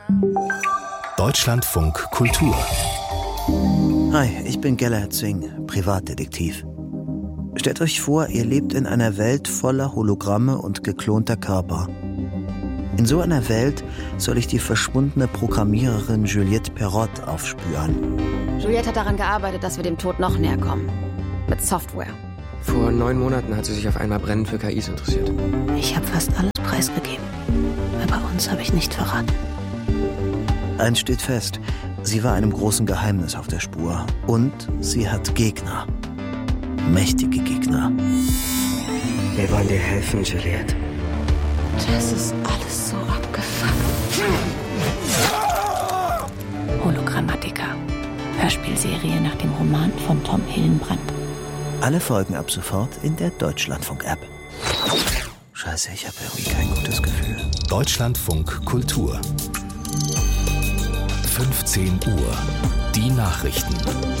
Deutschlandfunk Kultur. Hi, ich bin Gellert Singh, Privatdetektiv. Stellt euch vor, ihr lebt in einer Welt voller Hologramme und geklonter Körper. In so einer Welt soll ich die verschwundene Programmiererin Juliette Perrot aufspüren. Juliette hat daran gearbeitet, dass wir dem Tod noch näher kommen. Mit Software. Vor 9 Monaten hat sie sich auf einmal brennend für KIs interessiert. Ich habe fast alles preisgegeben. Aber uns habe ich nicht verraten. Eins steht fest, sie war einem großen Geheimnis auf der Spur. Und sie hat Gegner. Mächtige Gegner. Wir wollen dir helfen, Juliette. Das ist alles so abgefuckt. Hologrammatica. Hörspielserie nach dem Roman von Tom Hillenbrand. Alle Folgen ab sofort in der Deutschlandfunk-App. Scheiße, ich habe irgendwie kein gutes Gefühl. Deutschlandfunk Kultur. 15 Uhr. Die Nachrichten.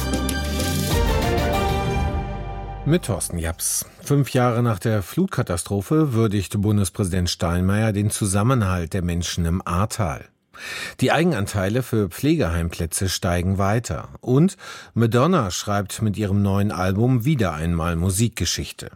Mit Thorsten Japs. 5 Jahre nach der Flutkatastrophe würdigt Bundespräsident Steinmeier den Zusammenhalt der Menschen im Ahrtal. Die Eigenanteile für Pflegeheimplätze steigen weiter. Und Madonna schreibt mit ihrem neuen Album wieder einmal Musikgeschichte.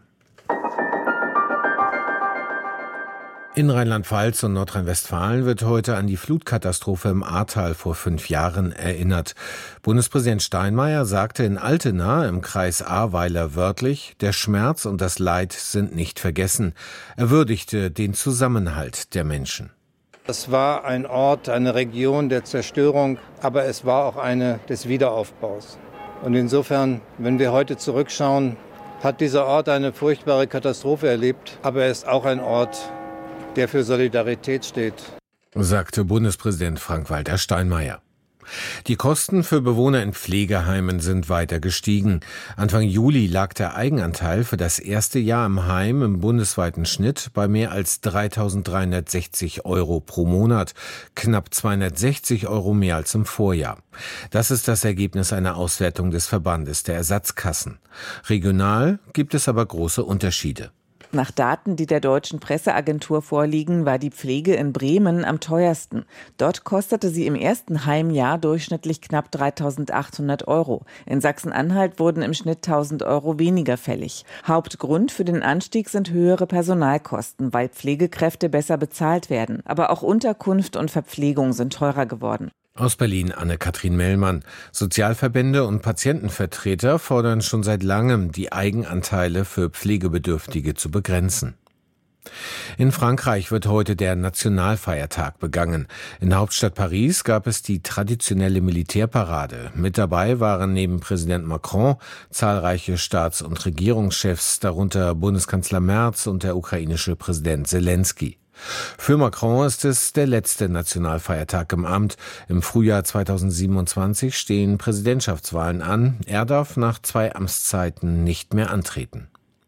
In Rheinland-Pfalz und Nordrhein-Westfalen wird heute an die Flutkatastrophe im Ahrtal vor 5 Jahren erinnert. Bundespräsident Steinmeier sagte in Altena im Kreis Ahrweiler wörtlich, der Schmerz und das Leid sind nicht vergessen. Er würdigte den Zusammenhalt der Menschen. Es war ein Ort, eine Region der Zerstörung, aber es war auch eine des Wiederaufbaus. Und insofern, wenn wir heute zurückschauen, hat dieser Ort eine furchtbare Katastrophe erlebt, aber er ist auch ein Ort, der für Solidarität steht, sagte Bundespräsident Frank-Walter Steinmeier. Die Kosten für Bewohner in Pflegeheimen sind weiter gestiegen. Anfang Juli lag der Eigenanteil für das erste Jahr im Heim im bundesweiten Schnitt bei mehr als 3.360 € pro Monat, knapp 260 € mehr als im Vorjahr. Das ist das Ergebnis einer Auswertung des Verbandes der Ersatzkassen. Regional gibt es aber große Unterschiede. Nach Daten, die der Deutschen Presseagentur vorliegen, war die Pflege in Bremen am teuersten. Dort kostete sie im ersten Heimjahr durchschnittlich knapp 3.800 €. In Sachsen-Anhalt wurden im Schnitt 1.000 € weniger fällig. Hauptgrund für den Anstieg sind höhere Personalkosten, weil Pflegekräfte besser bezahlt werden. Aber auch Unterkunft und Verpflegung sind teurer geworden. Aus Berlin Anne-Kathrin Mellmann. Sozialverbände und Patientenvertreter fordern schon seit langem, die Eigenanteile für Pflegebedürftige zu begrenzen. In Frankreich wird heute der Nationalfeiertag begangen. In der Hauptstadt Paris gab es die traditionelle Militärparade. Mit dabei waren neben Präsident Macron zahlreiche Staats- und Regierungschefs, darunter Bundeskanzler Merz und der ukrainische Präsident Selenskyj. Für Macron ist es der letzte Nationalfeiertag im Amt. Im Frühjahr 2027 stehen Präsidentschaftswahlen an. Er darf nach 2 Amtszeiten nicht mehr antreten.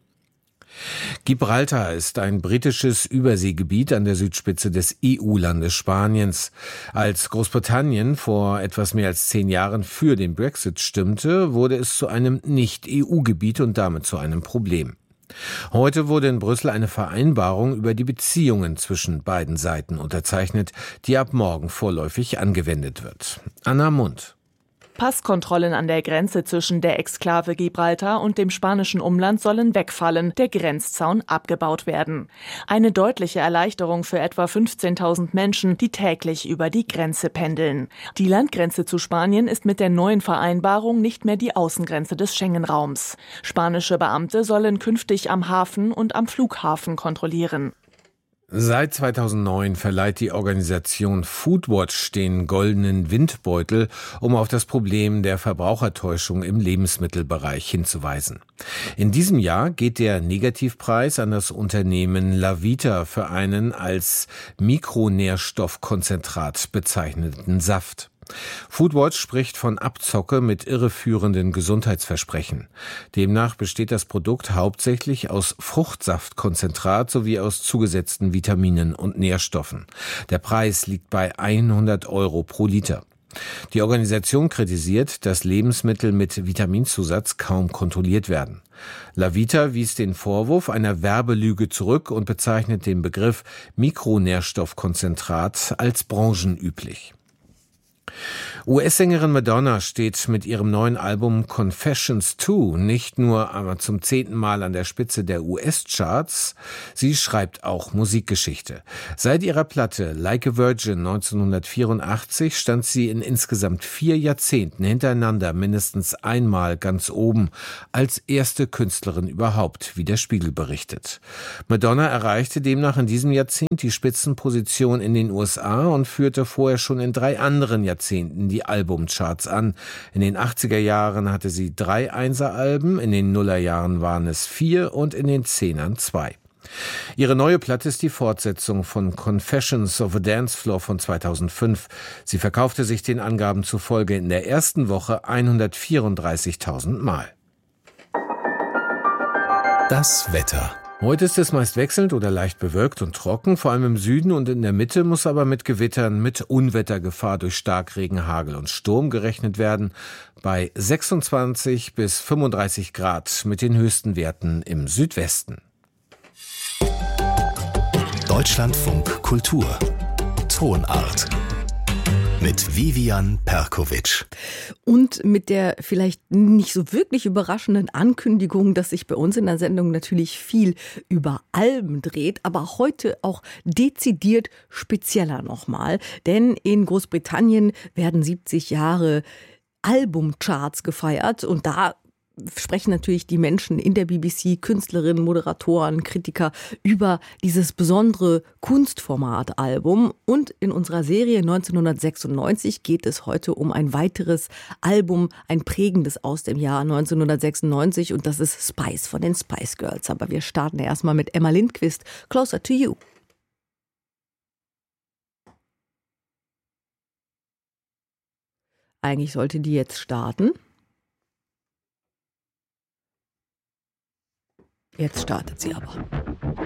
Gibraltar ist ein britisches Überseegebiet an der Südspitze des EU-Landes Spaniens. Als Großbritannien vor etwas mehr als 10 Jahren für den Brexit stimmte, wurde es zu einem Nicht-EU-Gebiet und damit zu einem Problem. Heute wurde in Brüssel eine Vereinbarung über die Beziehungen zwischen beiden Seiten unterzeichnet, die ab morgen vorläufig angewendet wird. Anna Mund. Passkontrollen an der Grenze zwischen der Exklave Gibraltar und dem spanischen Umland sollen wegfallen, der Grenzzaun abgebaut werden. Eine deutliche Erleichterung für etwa 15.000 Menschen, die täglich über die Grenze pendeln. Die Landgrenze zu Spanien ist mit der neuen Vereinbarung nicht mehr die Außengrenze des Schengen-Raums. Spanische Beamte sollen künftig am Hafen und am Flughafen kontrollieren. Seit 2009 verleiht die Organisation Foodwatch den goldenen Windbeutel, um auf das Problem der Verbrauchertäuschung im Lebensmittelbereich hinzuweisen. In diesem Jahr geht der Negativpreis an das Unternehmen Lavita für einen als Mikronährstoffkonzentrat bezeichneten Saft. Foodwatch spricht von Abzocke mit irreführenden Gesundheitsversprechen. Demnach besteht das Produkt hauptsächlich aus Fruchtsaftkonzentrat sowie aus zugesetzten Vitaminen und Nährstoffen. Der Preis liegt bei 100 € pro Liter. Die Organisation kritisiert, dass Lebensmittel mit Vitaminzusatz kaum kontrolliert werden. La Vita wies den Vorwurf einer Werbelüge zurück und bezeichnet den Begriff Mikronährstoffkonzentrat als branchenüblich. US-Sängerin Madonna steht mit ihrem neuen Album Confessions 2 nicht nur zum 10. Mal an der Spitze der US-Charts, sie schreibt auch Musikgeschichte. Seit ihrer Platte Like a Virgin 1984 stand sie in insgesamt 4 Jahrzehnten hintereinander mindestens einmal ganz oben, als erste Künstlerin überhaupt, wie der Spiegel berichtet. Madonna erreichte demnach in diesem Jahrzehnt die Spitzenposition in den USA und führte vorher schon in 3 anderen Jahrzehnten die Albumcharts an. In den 80er Jahren hatte sie 3 Einser-Alben, in den Nullerjahren waren es 4 und in den 10ern 2. Ihre neue Platte ist die Fortsetzung von Confessions of a Dance Floor von 2005. Sie verkaufte sich den Angaben zufolge in der ersten Woche 134.000 Mal. Das Wetter. Heute ist es meist wechselnd oder leicht bewölkt und trocken, vor allem im Süden und in der Mitte muss aber mit Gewittern, mit Unwettergefahr durch Starkregen, Hagel und Sturm gerechnet werden. Bei 26 bis 35 Grad mit den höchsten Werten im Südwesten. Deutschlandfunk Kultur. Tonart. Mit Vivian Perkovic. Und mit der vielleicht nicht so wirklich überraschenden Ankündigung, dass sich bei uns in der Sendung natürlich viel über Alben dreht, aber heute auch dezidiert spezieller nochmal. Denn in Großbritannien werden 70 Jahre Albumcharts gefeiert und da sprechen natürlich die Menschen in der BBC, Künstlerinnen, Moderatoren, Kritiker über dieses besondere Kunstformat-Album. Und in unserer Serie 1996 geht es heute um ein weiteres Album, ein prägendes aus dem Jahr 1996 und das ist Spice von den Spice Girls. Aber wir starten erstmal mit Emma Lindquist, Closer to You. Eigentlich sollte die jetzt starten. Jetzt startet sie aber.